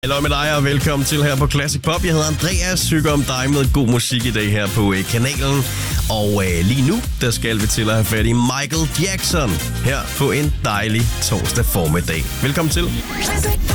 Hallo med dig og velkommen til her på Classic Pop. Jeg hedder Andreas, synger om dig med god musik i dag her på kanalen. Og lige nu, der skal vi til at have fat i Michael Jackson her på en dejlig torsdag formiddag. Velkommen til.